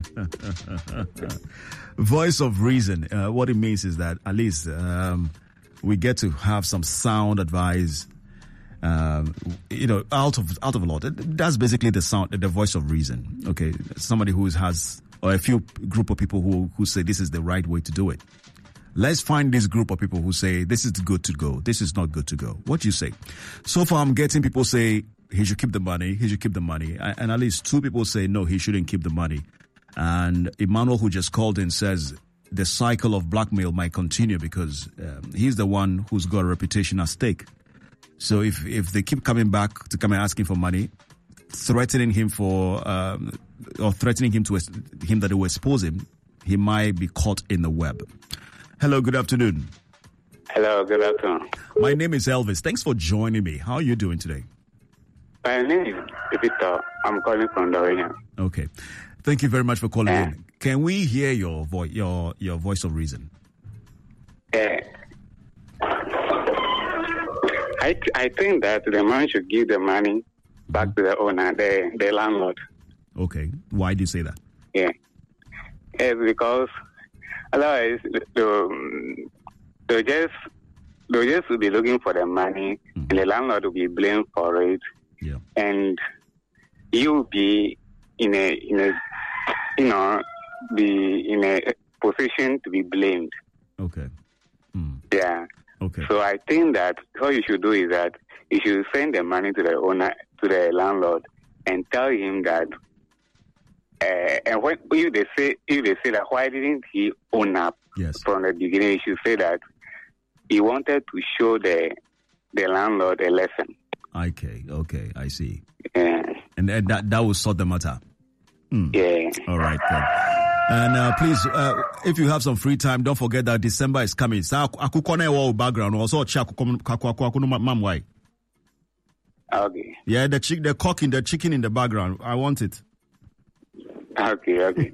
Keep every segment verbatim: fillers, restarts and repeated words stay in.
Voice of reason. Uh, what it means is that at least um, we get to have some sound advice. Um, you know, out of out of a lot. That's basically the sound, the voice of reason. Okay, somebody who has, or a few group of people who who say this is the right way to do it. Let's find this group of people who say this is good to go, this is not good to go. What do you say? So far, I'm getting people say he should keep the money, he should keep the money, and at least two people say no, he shouldn't keep the money. And Emmanuel, who just called in, says the cycle of blackmail might continue because um, he's the one who's got a reputation at stake. So if, if they keep coming back to come and asking for money, threatening him for, um, or threatening him to him that they will expose him, he might be caught in the web. Hello, good afternoon. Hello, good afternoon. My name is Elvis. Thanks for joining me. How are you doing today? My name is Victor. I'm calling from Dorian. Okay. Thank you very much for calling uh, in. Can we hear your voice, your your voice of reason? Uh, I th- I think that the man should give the money back to the owner, the, the landlord. Okay. Why do you say that? Yeah. Yes, because otherwise they'll, they'll just they'll just be looking for the money, mm-hmm. and the landlord will be blamed for it. Yeah. And you will be in a in a you know be in a position to be blamed. Okay. Mm. Yeah. Okay. So I think that what you should do is that you should send the money to the owner, to the landlord, and tell him that. Uh, and when if they say if they say that why didn't he own up yes. from the beginning, you should say that he wanted to show the the landlord a lesson. Okay. Okay. I see. Yeah. And, and that that will sort the matter. Mm. Yeah. All right then. And uh, please, uh, if you have some free time, don't forget that December is coming. So, akukone background also check why. Okay. Yeah, the chick, the cock in the chicken in the background. I want it. Okay, okay.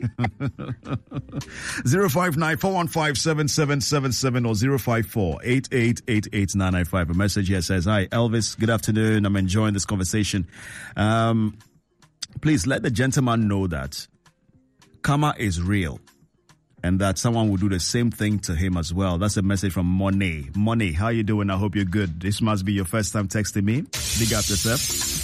Zero five nine four one five seven seven seven seven or zero five four eight eight eight eight nine nine five. A message here says, "Hi Elvis, good afternoon. I'm enjoying this conversation. Um, please let the gentleman know that karma is real and that someone will do the same thing to him as well." That's a message from Monet. Monet, how you doing? I hope you're good. This must be your first time texting me. Big up yourself.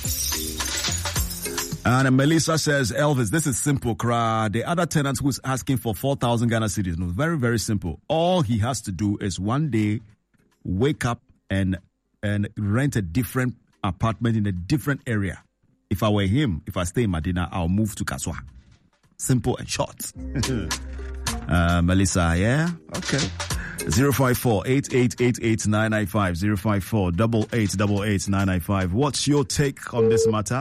And Melissa says, Elvis, this is simple, cry. The other tenant who's asking for four thousand Ghana cedis. No, very, very simple. All he has to do is one day wake up and and rent a different apartment in a different area. If I were him, if I stay in Medina, I'll move to Kaswa. Simple and short. uh, Melissa, yeah? Okay. zero five four eight eight eight eight nine nine five. zero five four eight eight eight eight nine nine five. What's your take on this matter?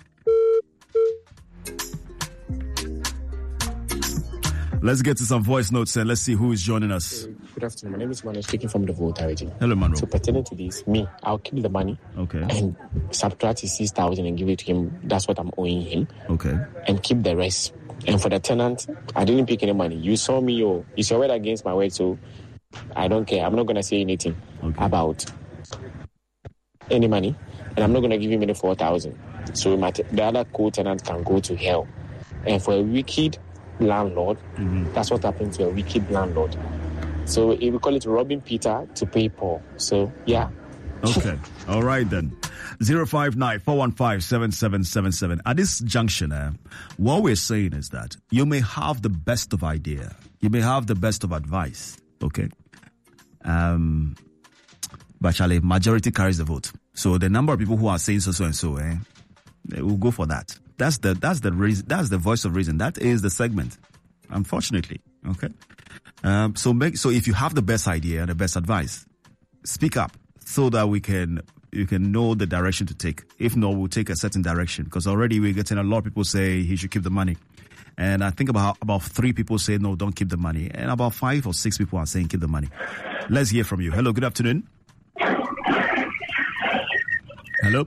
Let's get to some voice notes and let's see who is joining us. Uh, good afternoon. My name is Manuel, speaking from the Volta region. Hello, Manuel. So pertaining to this, me, I'll keep the money. Okay. And subtract his six thousand and give it to him. That's what I'm owing him. Okay. And keep the rest. And for the tenant, I didn't pick any money. You saw me, oh, it's your word against my word, so I don't care. I'm not going to say anything okay. about any money. And I'm not going to give him any four thousand. So my t- the other co-tenant can go to hell. And for a wicked landlord, mm-hmm. that's what happened to a wicked landlord. So we call it robbing Peter to pay Paul. So, yeah. Okay. All right, then. zero five nine four one five seven seven seven seven. At this juncture, uh, what we're saying is that you may have the best of idea. You may have the best of advice. Okay. Um, but Charlie, majority carries the vote. So the number of people who are saying so, so, and so, eh, they will go for that. That's the, that's the reason, that's the voice of reason. That is the segment. Unfortunately. Okay. Um, so make, so if you have the best idea and the best advice, speak up so that we can, you can know the direction to take. If not, we'll take a certain direction because already we're getting a lot of people say he should keep the money. And I think about, about three people say, no, don't keep the money. And about five or six people are saying keep the money. Let's hear from you. Hello. Good afternoon. Hello.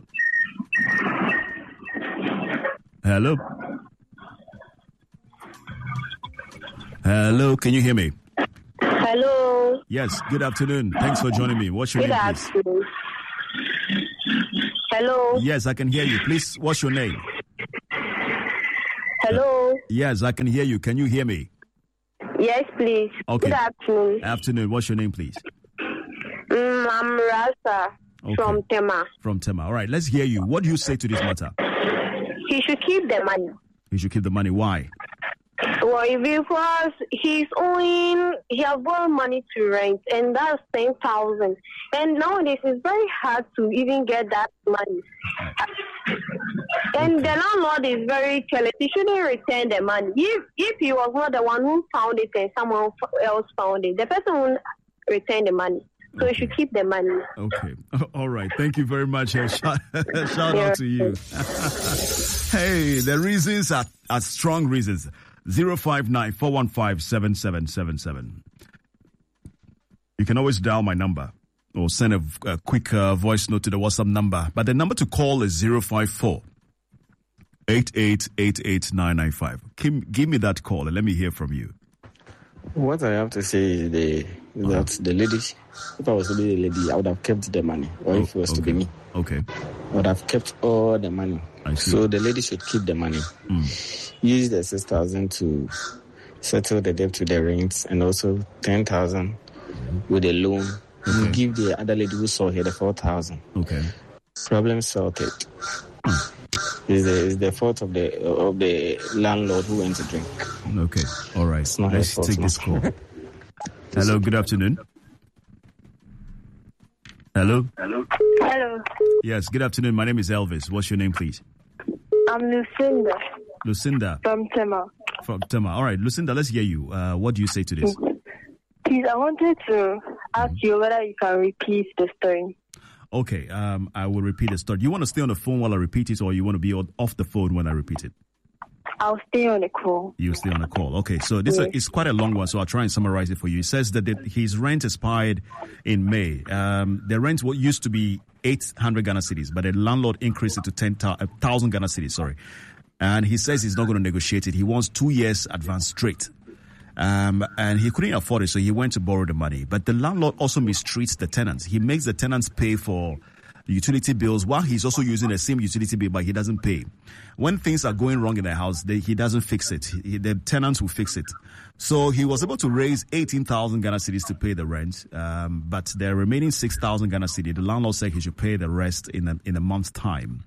Hello. Hello, can you hear me? Hello. Yes, good afternoon. Thanks for joining me. What's your good name, afternoon. please? Hello. Yes, I can hear you. Please, what's your name? Hello. Yes, I can hear you. Can you hear me? Yes, please. Okay. Good afternoon. Afternoon. What's your name, please? Mm, I'm Rasa Okay. from Tema. From Tema. All right, let's hear you. What do you say to this matter? He should keep the money. He should keep the money. Why? Well, because he's owing, he has borrowed money to rent, and that's ten thousand. And nowadays, it's very hard to even get that money. And the landlord is very careless. He shouldn't return the money. If if he was not the one who found it and someone else found it, the person won't return the money. So you should keep the money. Okay. All right. Thank you very much. Shout, shout out to you. Hey, the reasons are, are strong reasons. zero five nine, four one five, seven seven seven seven. You can always dial my number or send a, a quick uh, voice note to the WhatsApp number. But the number to call is zero five four, eight eight eight eight, nine nine five. Give, give me that call and let me hear from you. What I have to say is the, that the lady, if I was to be the lady, I would have kept the money. Or Oh, if it was okay. to be me, Okay. I would have kept all the money. I see. So the lady should keep the money. Mm. Use the six thousand to settle the debt with the rent, and also ten thousand with a loan. Okay. Give the other lady who saw here the four thousand. Okay. Problem sorted. It's the, it's the fault of the of the landlord who went to drink. Okay. All right. not Let's his fault, take no. this call. Hello. Good afternoon. Hello. Hello. Yes. Good afternoon. My name is Elvis. What's your name, please? I'm Lucinda Lucinda from Tema. from Tema. All right, Lucinda. Let's hear you. Uh, what do you say to this? Please, I wanted to ask you whether you can repeat the story. Okay. Um, I will repeat the story. You want to stay on the phone while I repeat it, or you want to be on, off the phone when I repeat it? I'll stay on the call. You stay on the call. Okay, so this Yes. is it's quite a long one, so I'll try and summarize it for you. It says that the, his rent expired in May. Um, the rent what used to be eight hundred Ghana cedis, but the landlord increased it to ten thousand Ghana cedis, sorry. And he says he's not going to negotiate it. He wants two years advance straight. Um, and he couldn't afford it, so he went to borrow the money. But the landlord also mistreats the tenants. He makes the tenants pay for utility bills while he's also using the same utility bill, but he doesn't pay. When things are going wrong in the house, they, he doesn't fix it. He, the tenants will fix it. So he was able to raise eighteen thousand Ghana cedis to pay the rent, um, but the remaining six thousand Ghana cedis, the landlord said he should pay the rest in a, in a month's time.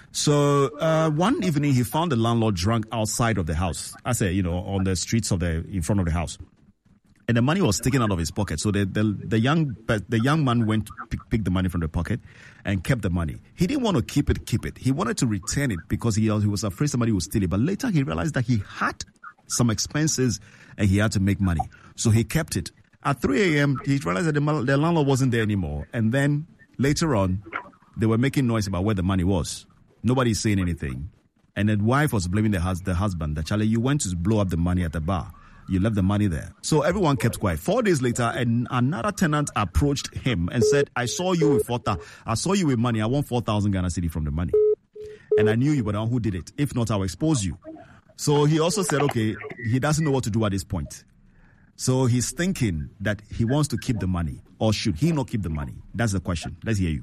So uh, one evening, he found the landlord drunk outside of the house. I say, you know, on the streets of the in front of the house. And the money was taken out of his pocket. So the the, the young the young man went to pick, pick the money from the pocket and kept the money. He didn't want to keep it, keep it. He wanted to return it because he, he was afraid somebody would steal it. But later he realized that he had some expenses and he had to make money. So he kept it. At three a.m., he realized that the, the landlord wasn't there anymore. And then later on, they were making noise about where the money was. Nobody's saying anything. And the wife was blaming the, hus- the husband that, Charlie, you went to blow up the money at the bar. You left the money there. So everyone kept quiet. Four days later, and another tenant approached him and said, I saw you with four thousand. I saw you with money. I want four thousand Ghana cedi from the money. And I knew you were the one who did it. If not, I'll expose you. So he also said, okay, he doesn't know what to do at this point. So he's thinking that he wants to keep the money, or should he not keep the money? That's the question. Let's hear you.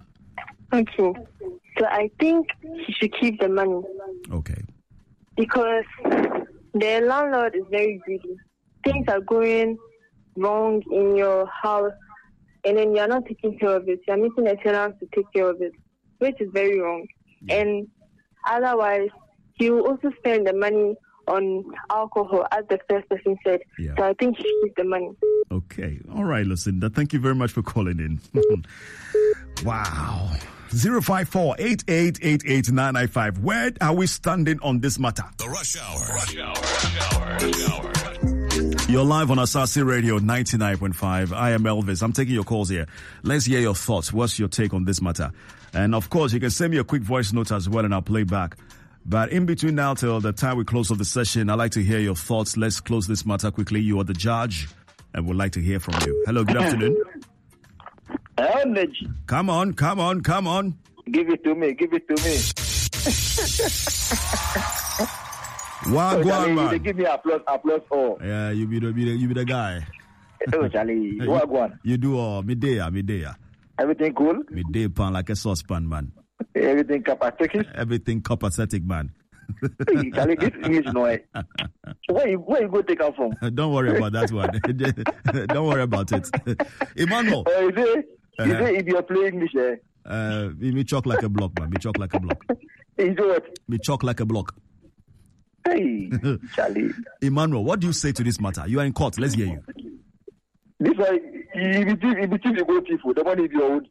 Okay. So I think he should keep the money Okay. because the landlord is very greedy. Things are going wrong in your house, and then you're not taking care of it. You're meeting the tenants to take care of it, which is very wrong. Yeah. And otherwise, he will also spend the money on alcohol, as the first person said. Yeah. So I think he should keep the money. Okay. All right, Lucinda. Thank you very much for calling in. Wow. zero five four, eight eight eight eight, nine nine five. Where are we standing on this matter? The Rush Hour. Rush Hour. Rush Hour. Rush Hour. You're live on Asasi Radio ninety-nine point five. I am Elvis. I'm taking your calls here. Let's hear your thoughts. What's your take on this matter? And of course, you can send me a quick voice note as well and I'll play back. But in between now till the time we close off the session, I'd like to hear your thoughts. Let's close this matter quickly. You are the judge and would like to hear from you. Hello, good afternoon. Energy. Come on, come on, come on. Give it to me. Give it to me. Wow, Oh, go Charlie, on, you man. dey give me applause, applause. Oh, Yeah, you be the, be the, you be the guy. oh, Charlie, Hey, what one? You do all midday, midday, Everything cool? midday pan like a saucepan, man. Everything capacity? Everything copacetic, man. Hey, Charlie, this English noise. Where you where you go take her from? Don't worry about that one. Don't worry about it. Emmanuel. Uh, is it, Uh-huh. is it if you're playing English, eh? Uh, me chalk like a block, man. Me chalk like a block. Is it what? Me chalk like a block. Hey, Charlie. Emmanuel, what do you say to this matter? You are in court. Let's hear you. This why if you thief, if you thief, you go thief. The money is your own.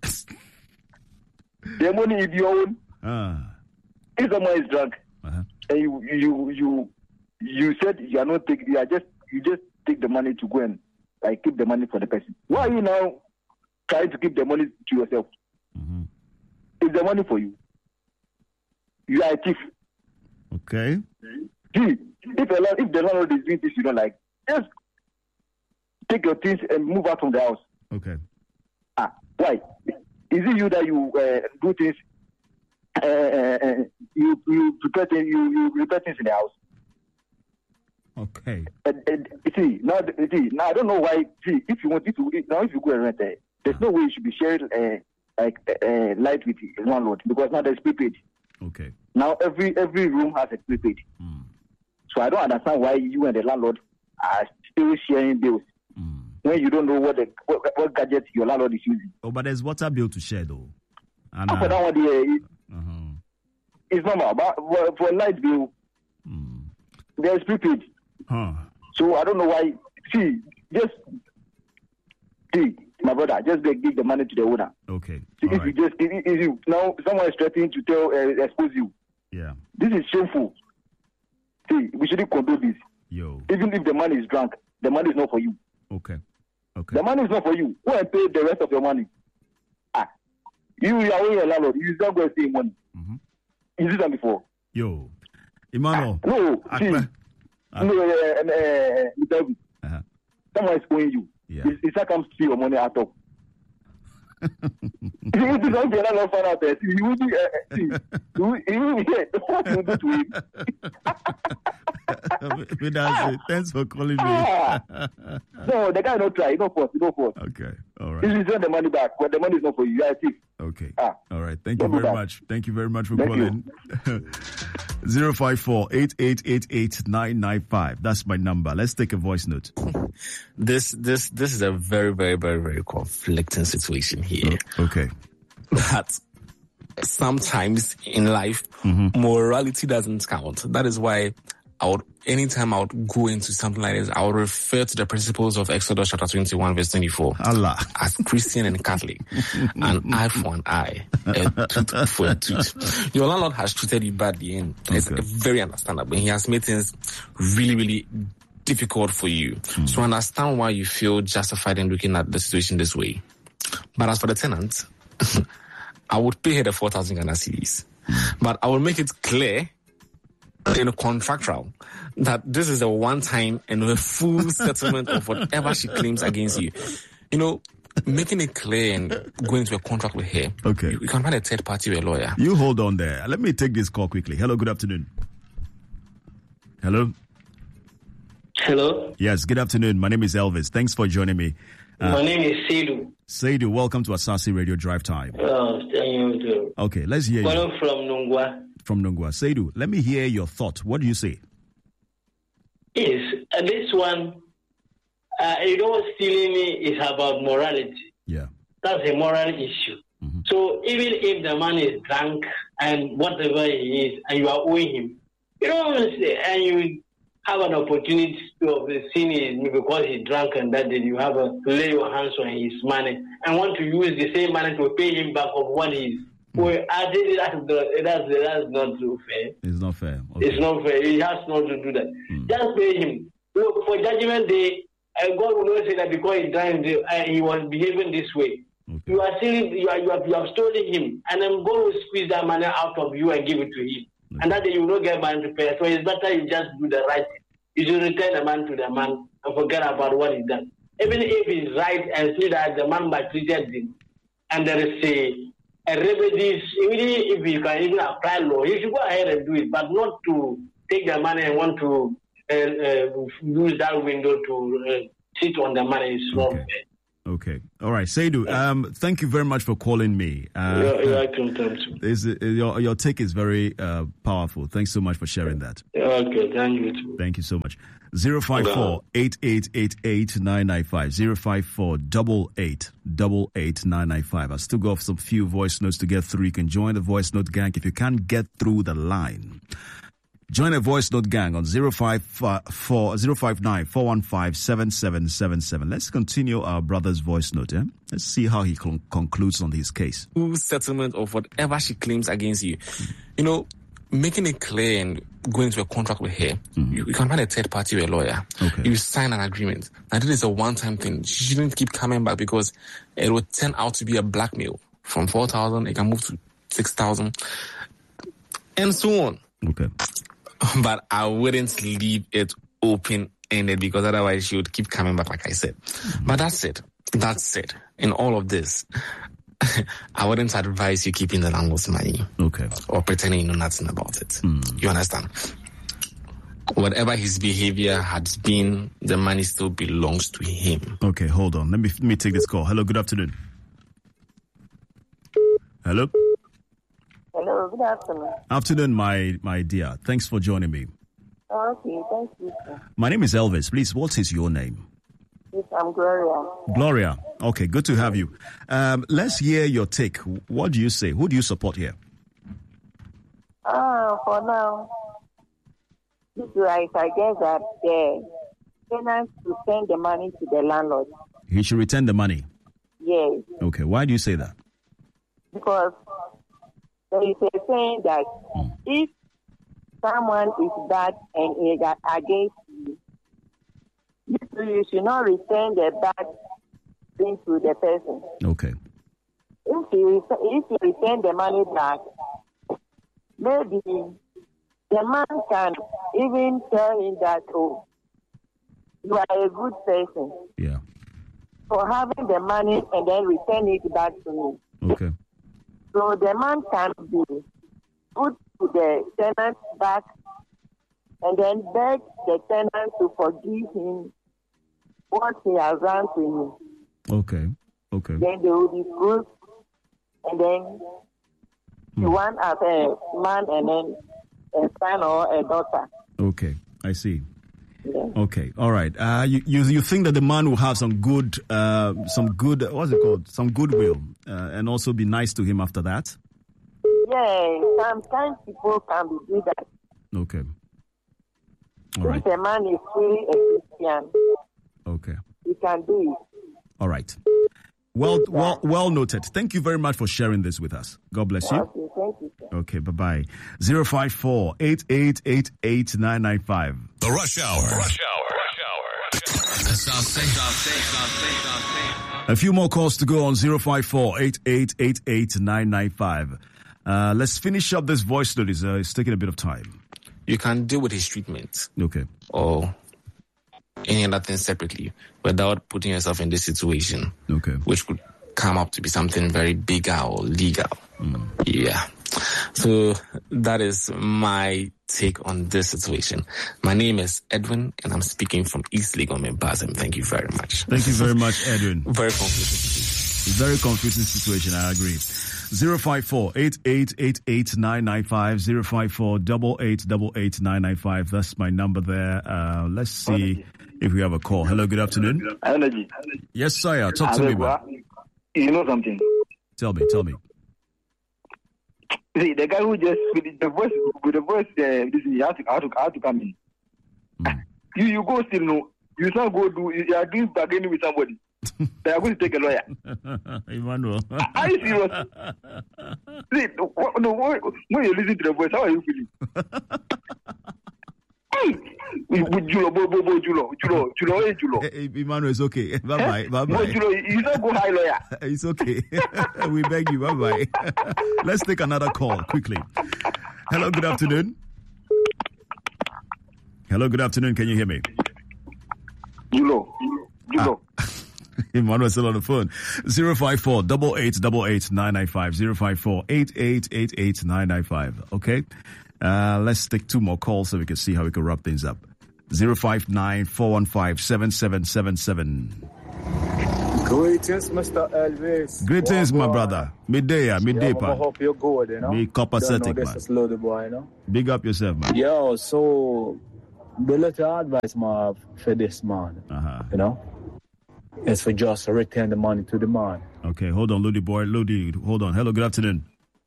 The money is your own. Ah. If someone is drunk Uh-huh. and you you you you said you are not taking, you are just you just take the money to go and like keep the money for the person. Why are you now trying to keep the money to yourself? Mm-hmm. It's the money for you. You are a thief. Okay. See, if, a, land- if the landlord is doing this you don't like, just take your things and move out from the house. Okay. Ah, why? Is it you that you uh, do things? Uh, uh, you you prepare things, you you prepare things in the house. Okay. And, and, see now, see now I don't know why. See, if you want, if you now if you go and rent, uh, there's no way you should be sharing uh, like uh, light with the landlord because now there's prepaid. Okay. Now every every room has a prepaid. Mm. So I don't understand why you and the landlord are still sharing bills Mm. when you don't know what the what, what gadget your landlord is using. Oh, but there's water bill to share though. And, For that one, the, uh-huh. it's normal. But for, for light bill, Mm. there's prepaid. Huh. So I don't know why. See, just see, my brother, just go give the money to the owner. Okay. See, All if right. you just if, if you now someone is threatening to tell uh, expose you, Yeah. this is shameful. See, we shouldn't condone this. Yo. Even if the man is drunk, the money is not for you. Okay. Okay. The money is not for you. Go and pay the rest of your money. Ah, you, you are owing your landlord. You don't go and pay money. Mm-hmm. You did that before. Yo. Emmanuel. No, see, Akpe. no, uh, uh, uh, Uh-huh. someone is owing you. Yeah. It's, it's not come to see your money at all. If it is not the landlord find out, uh, see, he will be, uh, see, he will, he will be here. What you do to him? Vidal, thanks for calling me. Ah. No, the guy don't try. He don't force. He don't force. Okay. All He right. will send the money back, but the money is not for you. You are a thief. Okay. Ah. All right. Thank you Don't do very that. much. Thank you very much for Thank calling. zero five four eight eight eight eight nine nine five. That's my number. Let's take a voice note. This this this is a very very very very conflicting situation here. Okay. But sometimes in life, Mm-hmm. morality doesn't count. That is why I would, anytime I would go into something like this, I would refer to the principles of Exodus chapter twenty-one, verse twenty-four. Allah. As Christian and Catholic, an eye for an eye, a tooth for a tooth. Your landlord has treated you badly, and it's Okay. very understandable. He has made things really, really difficult for you. Mm. So I understand why you feel justified in looking at the situation this way. But as for the tenant, I would pay her the four thousand Ghana cedis. But I will make it clear in a contractual that this is a one-time and a full settlement of whatever she claims against you. You know, making it clear and going to a contract with her. Okay. You, you can find a third party or a lawyer. You hold on there. Let me take this call quickly. Hello, good afternoon. Hello? Hello, Yes, good afternoon. My name is Elvis. Thanks for joining me. Uh, my name is Seidu. Seidu, welcome to Asasi Radio Drive Time. Uh, thank you too. Okay, let's hear you Calling from Nungwa. from Nungwa. Seidu, let me hear your thought. What do you say? Yes, uh, this one, uh, you know, stealing me is about morality. Yeah. That's a moral issue. Mm-hmm. So even if the man is drunk and whatever he is, and you are owing him, you know, and you have an opportunity to see him because he's drunk and that day you have a, to lay your hands on his money and want to use the same money to pay him back of what he is. Mm. Well, I think that's, the, that's, that's not so fair. It's not fair. Okay. It's not fair. He has not to do that. Mm. Just pay him. Look, for judgment day, uh, God will not say that because he drank, uh, he was behaving this way. Okay. You are stealing, you, are, you, have, you have stolen him, and then God will squeeze that money out of you and give it to him. Okay. And that day you will not get money to pay. So it's better you just do the right thing. You should return the man to the man and forget about what he's done. Even if he's right and see that the man maltreated him, and there is a, a remedies, even if you can even apply law, you should go ahead and do it, but not to take the money and want to uh, uh, use that window to uh, sit on the money. It's not Okay. fair. Okay. All right. Seidu, um, thank you very much for calling me. Uh, you're, you're welcome, Tom. is, uh, your, your take is very uh, powerful. Thanks so much for sharing that. Okay, thank you too. Thank you so much. zero five four, eight eight eight eight, nine nine five. zero five four, eight eight eight eight, nine nine five. I still got some few voice notes to get through. You can join the voice note gang if you can't get through the line. Join a voice note gang on zero five four, zero five nine, four one five, seven seven seven seven. Let's continue our brother's voice note. Eh? Let's see how he con- concludes on his case. Settlement of whatever she claims against you. You know, making it clear and going into a contract with her, mm-hmm. you, you can find a third party or a lawyer. Okay. You sign an agreement. Now, this is a one-time thing. She shouldn't keep coming back because it will turn out to be a blackmail. From four thousand, it can move to six thousand, and so on. Okay. But I wouldn't leave it open-ended because otherwise she would keep coming back, like I said. Mm-hmm. But that's it. That's it. In all of this, I wouldn't advise you keeping the landlord's money. Okay. Or pretending you know nothing about it. Mm. You understand? Whatever his behavior had been, the money still belongs to him. Okay, hold on. Let me let me take this call. Hello, good afternoon. Hello? Hello, good afternoon. Afternoon, my, my dear. Thanks for joining me. Okay, thank you, sir. My name is Elvis. Please, what is your name? Yes, I'm Gloria. Gloria. Okay, good to have you. Um, let's hear your take. What do you say? Who do you support here? Ah, for now, this right, I guess that the tenants to send the money to the landlord. He should return the money? Yes. Okay, why do you say that? Because there is a saying that hmm. if someone is bad and is against you, you should not return the bad thing to the person. Okay. If you, if you return the money back, maybe the man can even tell him that, oh, you are a good person. Yeah. For having the money and then return it back to me. Okay. So the man can be put to the tenant back and then beg the tenant to forgive him what he has done to him. Okay. Okay. Then they will discuss and then hmm. you want as a man and then a son or a daughter. Okay. I see. Yeah. Okay, all right. Uh, you, you you think that the man will have some good, uh, some good, what's it called? Some goodwill, uh, and also be nice to him after that? Yeah, sometimes people can be do that. Okay. All right. If a man is really a Christian, okay, he can do it. All right. Well, well, well noted. Thank you very much for sharing this with us. God bless you. Okay, thank you, sir. Okay, bye-bye. zero five four, eight eight eight eight, nine nine five. The Rush Hour. Rush Hour. Rush Hour. South State. South State. South State. South State. A few more calls to go on zero five four, eight eight eight eight, nine nine five. Uh, let's finish up this voice note. It's, uh, it's taking a bit of time. You can deal with his treatment. Okay. Or any other thing separately without putting yourself in this situation. Okay. Which could come up to be something very bigger or legal. Mm. Yeah. So that is my take on this situation. My name is Edwin and I'm speaking from East Legon, Mbazem. Thank you very much. Thank you very much, Edwin. Very confusing. Very confusing situation, I agree. zero five four, eight eight eight eight, nine nine five, zero five four, eight eight eight eight, nine nine five. That's my number there. Uh, let's see if we have a call. Hello, good afternoon. Energy. Yes, sire. Talk to me, man. You know something? Tell me, tell me. See, the guy who just, with the voice, with the voice, uh, this, you have to, have to, have to come in. Mm. You, you go still know. You not go do, you are doing bargaining with somebody. They are going to take a lawyer. Emmanuel. Are you serious? See, no, when you listen to the voice, how are you feeling? With Julo, bo, bo, bo, Julo, Julo, Julo, hey, Julo. Hey, Emmanuel, it's okay. Bye bye. Eh? Bye bye. No, Julo, you don't go high lawyer. It's okay. We beg you. Bye bye. Let's take another call quickly. Hello, good afternoon. Hello, good afternoon. Can you hear me? Julo, Julo. Ah. Emmanuel still on the phone. zero five four, eight eight eight eight, nine nine five. zero five four, eight eight eight eight, nine nine five. Okay. Uh, let's take two more calls so we can see how we can wrap things up. zero five nine, four one five, seven seven seven seven. Greetings, Mister Elvis. Greetings, oh, my brother. Midday, yeah, midday, yeah, I hope you're good, you know. Be copacetic, this man. is Lodi boy, you know. Big up yourself, man. Yo, so the little advice I have for this man, uh-huh. you know, is for just to return the money to the man. Okay, hold on, Lodi boy. Lodi, hold on. Hello, good afternoon.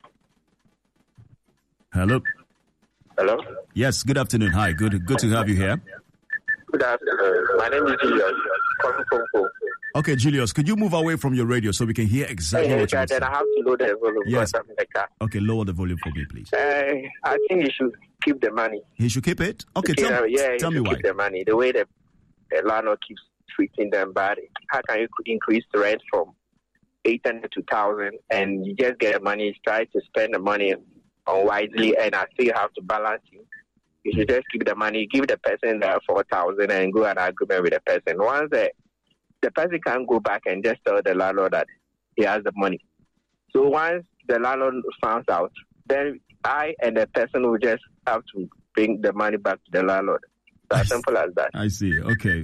Hello. Hello. Yes, good afternoon. Hi, good, good to have you here. Good afternoon. My name is Julius. Calling from Congo. Okay, Julius, could you move away from your radio so we can hear exactly hey, what you're saying? Then I have to lower the volume. Yes. Something like that. Okay, lower the volume for me, please. Uh, I think you should keep the money. He should keep it? Okay, you tell, know, yeah, tell me should why. Keep the money. The way the, the landlord keeps treating them bad. How can you increase the rent from eight hundred to one thousand and you just get the money, try to spend the money unwisely, and I still have to balance it. You should just keep the money, give the person the four thousand and go an agreement with the person. Once the, the person can't go back and just tell the landlord that he has the money. So once the landlord finds out, then I and the person will just have to bring the money back to the landlord. It's as simple as that. I see. Okay.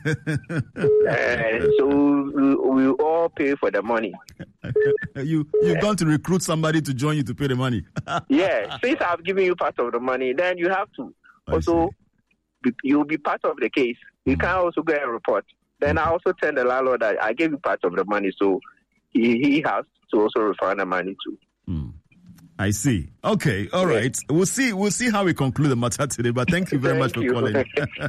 uh, so we, we all pay for the money. you you're going to recruit somebody to join you to pay the money. Yeah. Since I've given you part of the money, then you have to also be, you'll be part of the case. You mm. can also get a report. Then I also tell the landlord that I gave you part of the money, so he, he has to also refund the money too. Mm. I see. Okay, all yeah. right. We'll see. We'll see how we conclude the matter today. But thank you very thank much for you. calling.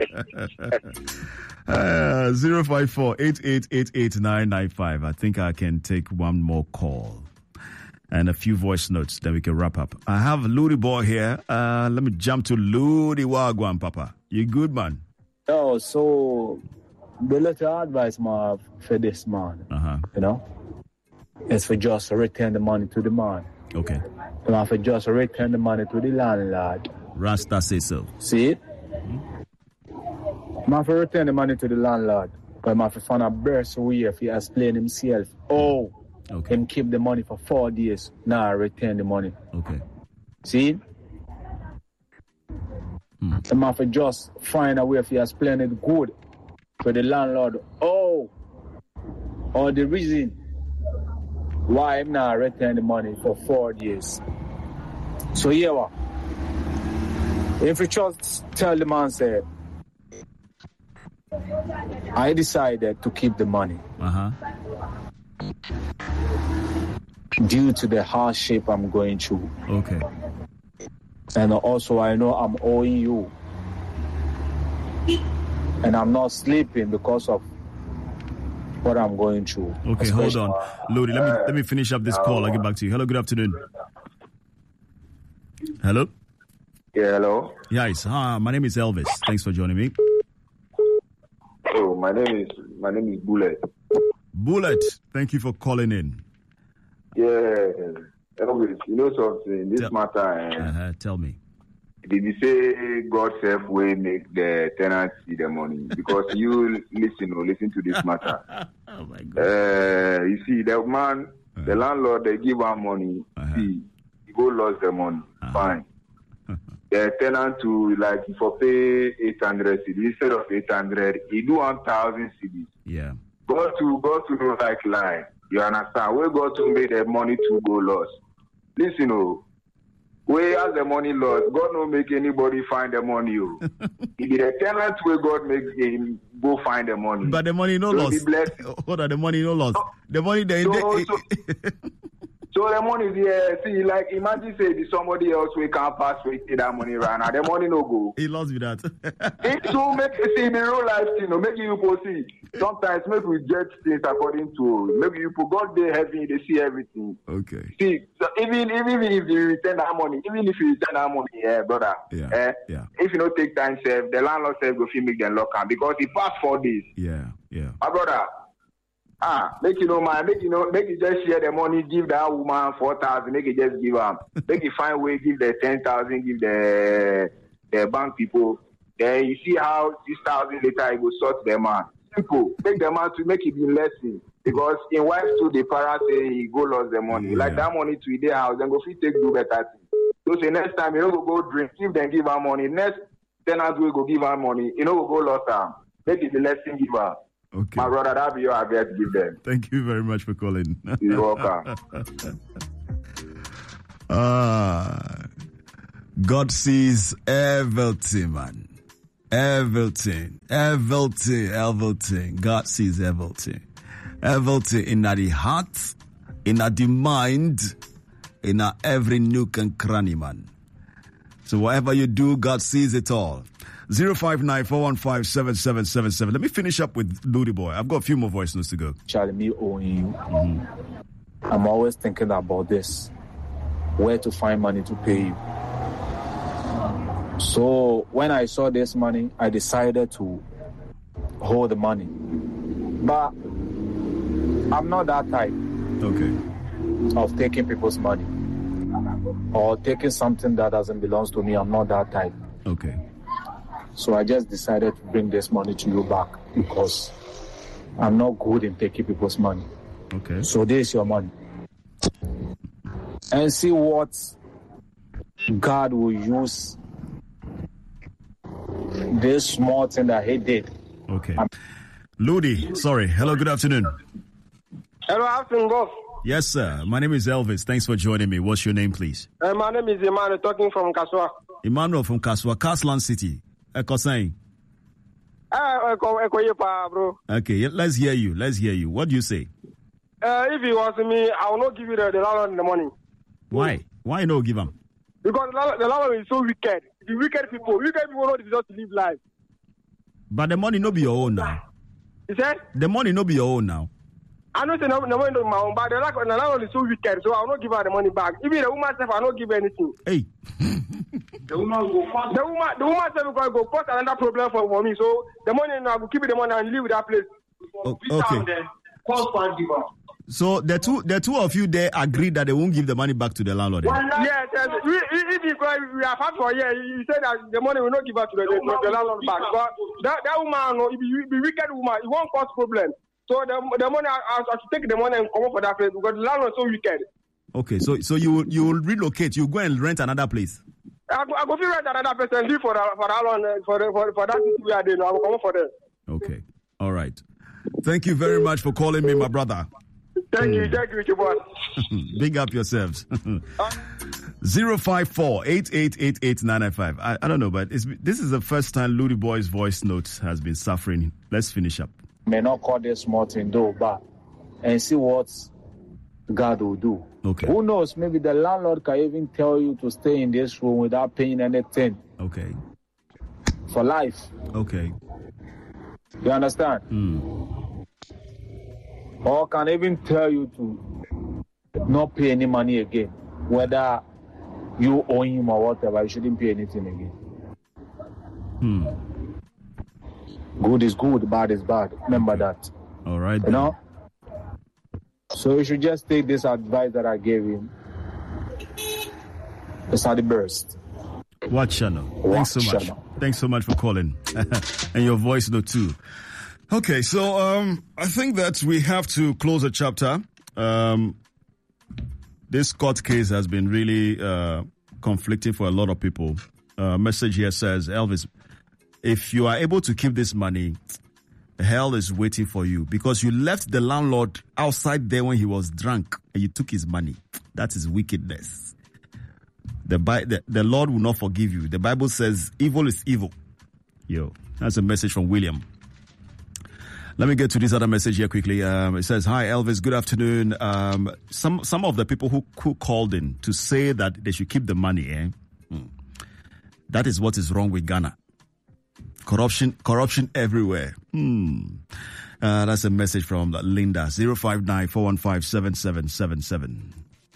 uh, zero five four eight eight eight eight nine nine five. I think I can take one more call and a few voice notes. Then we can wrap up. I have Ludi Boy here. Uh, let me jump to Ludi Wagwan, Papa. You good, man? Oh, so the little advice I have for this man, uh-huh. you know, is for just to return the money to the man. Okay. And I for just return the money to the landlord. Rasta say so. See it? Mm-hmm. I for return the money to the landlord. But I for find a burst away if he explain himself. Oh, okay. Him keep the money for four days. Now I return the money. Okay. See it? Hmm. And I for just find a way if he explain it good to the landlord. Oh, or the reason why I'm not returning the money for four years. So yeah, what? If you just tell the man, say, I decided to keep the money. Uh-huh. Due to the hardship I'm going through. Okay. And also I know I'm owing you. And I'm not sleeping because of what I'm going through. Okay, especially. Hold on. Lodi, let me let me finish up this call. I'll get back to you. Hello, good afternoon. Hello? Yeah, hello. Yes, hi, my name is Elvis. Thanks for joining me. Oh, my name is my name is Bullet. Bullet, thank you for calling in. Yeah, Elvis, you know something, this tell, matter. Eh, uh-huh, tell me. Did you say God self will make the tenants see the money? Because you listen or listen to this matter. Oh my God. Uh, you see, the man, uh-huh. the landlord, they give him money. Uh-huh. See, he go lose the money. Uh-huh. Fine. The tenant to like for pay eight hundred cedis instead of eight hundred, he do one thousand cedis. Yeah. Go to go to no like lie. You understand? We go to make the money to go lost. Listen, oh. We have the money lost. God don't make anybody find the money. Oh. It be the tenant where God makes him go find the money. But the money no lost. Hold on, the money no lost. So, the money they. So, they so, so the money is here. See, like imagine say somebody else we can't pass with that money right now. The money no go. He lost with that. It so make see the real life thing. No, make you see. Sometimes make we judge things according to maybe you put God there heaven, they see everything. Okay. See, so even even if you return that money, even if you return that money, yeah, brother. Yeah. Eh, yeah. If you don't take time, save the landlord says go feel make them lock up because he passed four days. Yeah. Yeah. My brother. Ah, make you know, man, make you know, make you just share the money, give that woman four thousand, make you just give them, make you find way, give the ten thousand, give the the bank people. Then you see how this thousand later you go sort them out. Simple, make them out to make it be lesson because in wife too the parents say he go lose the money, yeah. Like that money to their house, then go fit take do better thing. So say next time you don't go go drink, give them give her money. Next tenant will go give her money, you know go go lost her. Make it the lesson give her. Okay. My brother, that'll be your advice to give them. Thank you very much for calling. You're welcome. Ah, God sees everything, man. Everything, everything, everything. God sees everything. Everything in the heart, in the mind, in every nook and cranny, man. So whatever you do, God sees it all. zero five nine, four one five, seven seven seven seven. Let me finish up with Ludi Boy. I've got a few more voice notes to go. Charlie, me owing you. Mm-hmm. I'm always thinking about this. Where to find money to pay you. So when I saw this money, I decided to hold the money. But I'm not that type. Okay. Of taking people's money. Or taking something that doesn't belong to me. I'm not that type. Okay. So I just decided to bring this money to you back because I'm not good in taking people's money. Okay. So this is your money. And see what God will use this small thing that he did. Okay. Ludi, sorry. Hello, good afternoon. Hello, afternoon, boss. Yes, sir. My name is Elvis. Thanks for joining me. What's your name, please? Uh, my name is Emmanuel, talking from Kaswa. Emmanuel from Kaswa, Caslan City. Ekosai. Uh, bro. Okay, let's hear you. Let's hear you. What do you say? Uh, if it was me, I will not give you the, the landlord the money. Why? Why no give him? Because the landlord, the landlord is so wicked. The wicked people, wicked people know deserve to live life. But the money no be your own now. You said? The money no be your own now. I know the money no be my own, but the landlord is so wicked, so I will not give her the money back. Even the woman self, I will not give her anything. Hey. The woman go first. The woman, the woman self will go first another problem for, for me. So the money, I will keep the money and leave with that place. Oh, okay. So the two, the two of you there agreed that they won't give the money back to the landlord. Yes, yes. We, if we, we have had for a year, you said that the money will not give back to the, the, the landlord back. But that, that woman, no, if you be wicked woman, it won't cause problem. So the the money, I, I should take the money and come up for that place because the landlord is so wicked. Okay, so so you will you will relocate. You go and rent another place. I go, I go rent another place and live for that for that long for the, for for that city we are there. I will come up for them. Okay, all right. Thank you very much for calling me, my brother. Thank you, thank you, your boy. Big up yourselves. Zero five four eight eight eight eight nine nine five. I I don't know, but it's, this is the first time Ludi Boy's voice note has been suffering. Let's finish up. May not call this small thing though, but and see what God will do. Okay. Who knows? Maybe the landlord can even tell you to stay in this room without paying anything. Okay. For life. Okay. You understand? Mm. Or can even tell you to not pay any money again, whether you owe him or whatever. You shouldn't pay anything again. Hmm. Good is good, bad is bad. Remember okay. that. All right. You then. know? So you should just take this advice that I gave him. It's not the burst. What channel? What Thanks so much. channel? Thanks so much for calling. And your voice note too. Okay, so um, I think that we have to close a chapter. Um, this court case has been really uh, conflicting for a lot of people. Uh, message here says, Elvis, if you are able to keep this money, hell is waiting for you because you left the landlord outside there when he was drunk and you took his money. That is wickedness. The, the, the Lord will not forgive you. The Bible says evil is evil. Yo, that's a message from William. Let me get to this other message here quickly. Um, it says, hi, Elvis, good afternoon. Um, some some of the people who, who called in to say that they should keep the money, eh? Hmm. That is what is wrong with Ghana. Corruption, corruption everywhere. Hmm. Uh, that's a message from Linda. zero five nine, four one five, seven seven seven seven.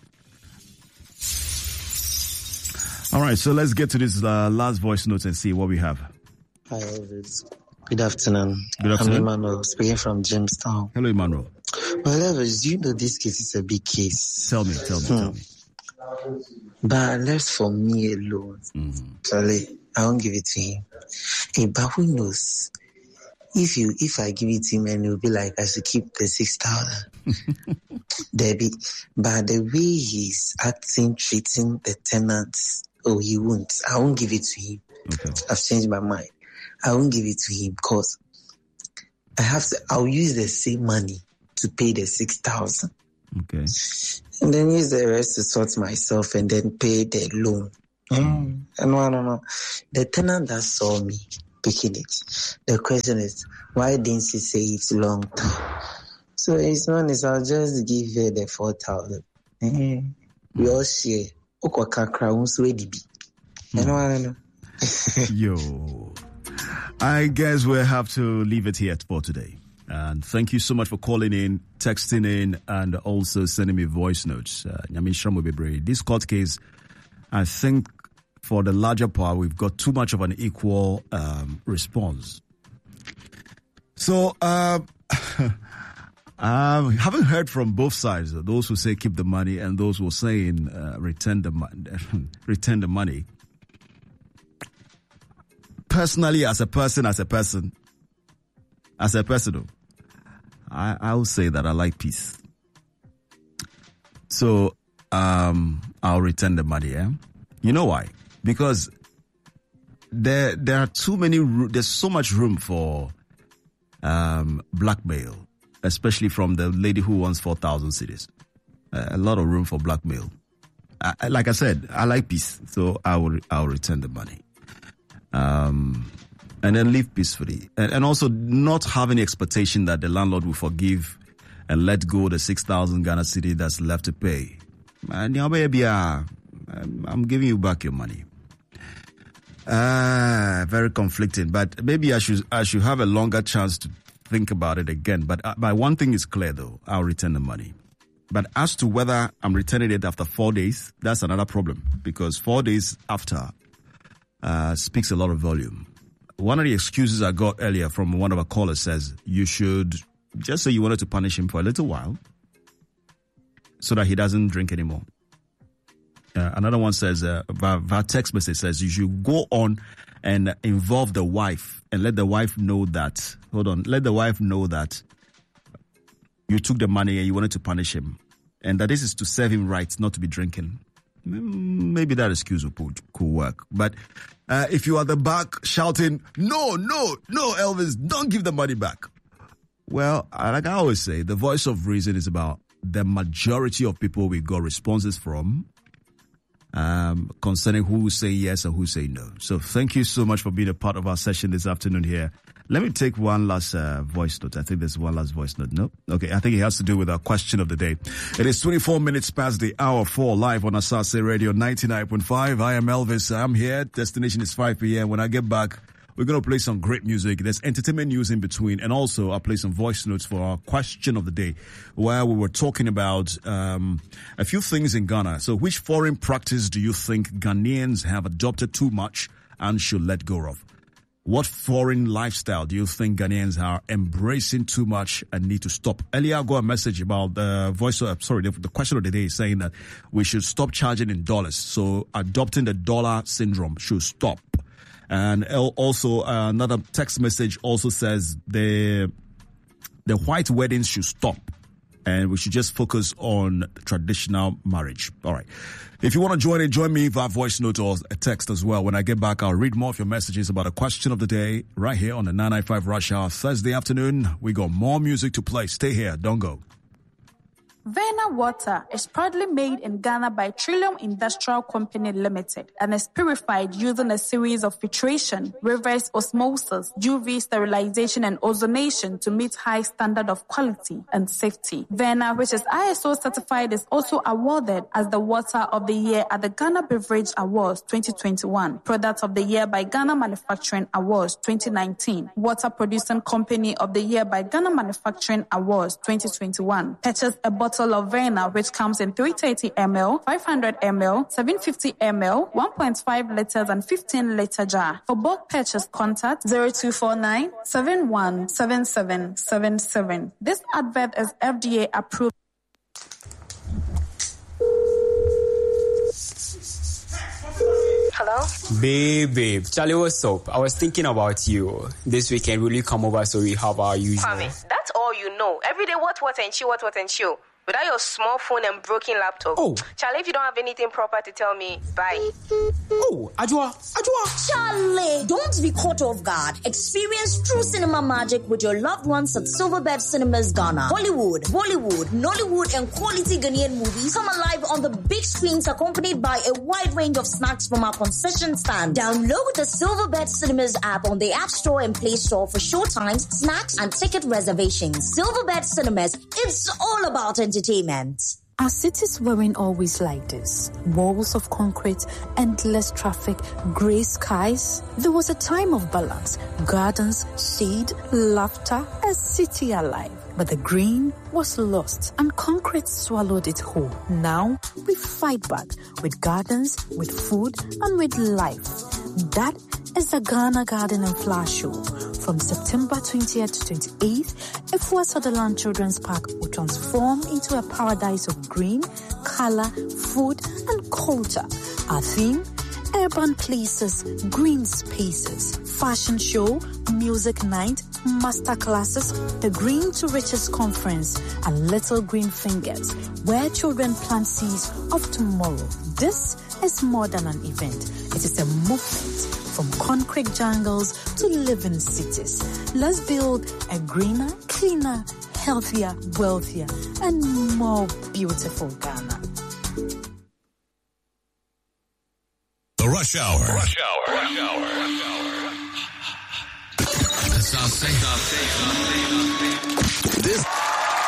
All right, so let's get to this uh, last voice note and see what we have. Hi, Elvis. Good afternoon. Good afternoon. I'm Emmanuel, speaking from Jamestown. Hello, Emmanuel. Well, Elvis, you know this case is a big case. Tell me, tell me, hmm. tell me. But left for me alone. Mm-hmm. Sorry, I won't give it to him. Hey, but who knows? If you, if I give it to him, and he'll be like, I should keep the six thousand. Debbie, but the way he's acting, treating the tenants, oh, he won't. I won't give it to him. Okay. I've changed my mind. I won't give it to him because I have to, I'll use the same money to pay the six thousand. Okay. And then use the rest to sort myself and then pay the loan. Mm. And no, no, no. The tenant that saw me picking it, the question is, why didn't he say it's long time? So his one is, I'll just give her the four thousand. Mm. We all share. Mm. And no, no, no. Yo. I guess we'll have to leave it here for today. And thank you so much for calling in, texting in, and also sending me voice notes. Uh, this court case, I think for the larger part, we've got too much of an equal um, response. So, uh, I haven't heard from both sides, those who say keep the money and those who are saying uh, return the money. return the money. Personally, as a person, as a person, as a person, I, I will say that I like peace. So, um, I'll return the money, yeah? You know why? Because there, there are too many, there's so much room for, um, blackmail, especially from the lady who wants four thousand cedis. Uh, a lot of room for blackmail. I, like I said, I like peace, so I will, I'll return the money. Um, and then live peacefully. And, and also not have any expectation that the landlord will forgive and let go the six thousand Ghana cedi that's left to pay. And I'm giving you back your money. Ah, very conflicting. But maybe I should I should have a longer chance to think about it again. But, uh, but one thing is clear, though. I'll return the money. But as to whether I'm returning it after four days, that's another problem. Because four days after uh, speaks a lot of volume. One of the excuses I got earlier from one of our callers says you should just say you wanted to punish him for a little while so that he doesn't drink anymore. Uh, another one says, uh, our text message says you should go on and involve the wife and let the wife know that, hold on, let the wife know that you took the money and you wanted to punish him and that this is to serve him right, not to be drinking. Maybe that excuse could, could work. But uh, if you are the back shouting, no, no, no, Elvis, don't give the money back. Well, like I always say, the voice of reason is about the majority of people we got responses from um, concerning who say yes and who say no. So thank you so much for being a part of our session this afternoon here. Let me take one last uh, voice note. I think there's one last voice note. No? Okay, I think it has to do with our question of the day. It is twenty-four minutes past the hour four, live on Asase Radio ninety-nine point five. I am Elvis. I'm here. Destination is five p.m. When I get back, we're going to play some great music. There's entertainment news in between. And also, I'll play some voice notes for our question of the day, where we were talking about um, a few things in Ghana. So which foreign practice do you think Ghanaians have adopted too much and should let go of? What foreign lifestyle do you think Ghanaians are embracing too much and need to stop? Earlier, I got a message about the voice of, sorry, the, the question of the day is saying that we should stop charging in dollars. So adopting the dollar syndrome should stop. And also uh, another text message also says the the white weddings should stop. And we should just focus on traditional marriage. All right. If you want to join in, join me via voice note or a text as well. When I get back, I'll read more of your messages about the question of the day right here on the nine ninety-five Rush Hour Thursday afternoon. We got more music to play. Stay here. Don't go. Vena Water is proudly made in Ghana by Trillium Industrial Company Limited and is purified using a series of filtration, reverse osmosis, U V sterilization, and ozonation to meet high standard of quality and safety. Vena, which is I S O certified, is also awarded as the Water of the Year at the Ghana Beverage Awards twenty twenty-one, Product of the Year by Ghana Manufacturing Awards twenty nineteen, Water Producing Company of the Year by Ghana Manufacturing Awards twenty twenty-one. Purchase a bottle of Vena, which comes in three hundred thirty milliliters, five hundred milliliters, seven hundred fifty milliliters, one point five liters, and fifteen liter jar. For bulk purchase, contact zero two four nine, seven one seven seven seven seven. This advert is F D A approved. Hello? Babe, babe. Charlie, what's up? I was thinking about you. This weekend, will you come over so we have our usual? Kwame, that's all you know. Every day, what, what, and chill, what, what, and chill. without your small phone and broken laptop. Oh. Charlie, if you don't have anything proper to tell me, bye. Oh, Ajua, Ajua. Charlie, don't be caught off guard. Experience true cinema magic with your loved ones at Silverbed Cinemas Ghana. Hollywood, Bollywood, Nollywood, and quality Ghanaian movies come alive on the big screens accompanied by a wide range of snacks from our concession stand. Download the Silverbed Cinemas app on the App Store and Play Store for showtimes, snacks, and ticket reservations. Silverbed Cinemas, it's all about entertainment. Our cities weren't always like this. Walls of concrete, endless traffic, grey skies. There was a time of balance. Gardens, shade, laughter, a city alive. But the green was lost and concrete swallowed it whole. Now we fight back with gardens, with food, and with life. That is the Ghana Garden and Flower Show. From September twentieth to twenty-eighth, Efua Sutherland Children's Park will transform into a paradise of green, color, food, and culture. Our theme? Urban places, green spaces, fashion show, music night, master classes, the Green to Riches Conference, and Little Green Fingers, where children plant seeds of tomorrow. This is more than an event. It is a movement from concrete jungles to living cities. Let's build a greener, cleaner, healthier, wealthier, and more beautiful Ghana. The Rush Hour. Rush Hour. Rush Hour. Rush Hour. South Say. South Say. This